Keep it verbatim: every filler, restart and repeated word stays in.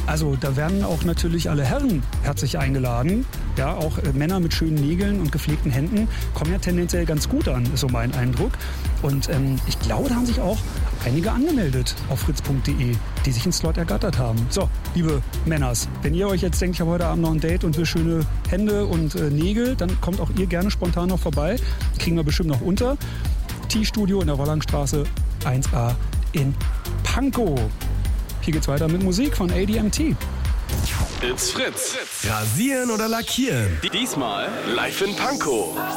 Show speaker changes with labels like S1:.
S1: Also da werden auch natürlich alle Herren herzlich eingeladen. Ja, auch äh, Männer mit schönen Nägeln und gepflegten Händen kommen ja tendenziell ganz gut an, ist so mein Eindruck. Und ähm, ich glaube, da haben sich auch einige angemeldet auf fritz punkt de, die sich einen Slot ergattert haben. So, liebe Männers, wenn ihr euch jetzt denkt, ich habe heute Abend noch ein Date und will schöne Hände und äh, Nägel, dann kommt auch ihr gerne spontan noch vorbei. Kriegen wir bestimmt noch unter. T-Studio in der Wollangstraße eins a in Pankow. Hier geht's weiter mit Musik von A D M T.
S2: It's Fritz. Rasieren oder lackieren? Diesmal live in Pankow.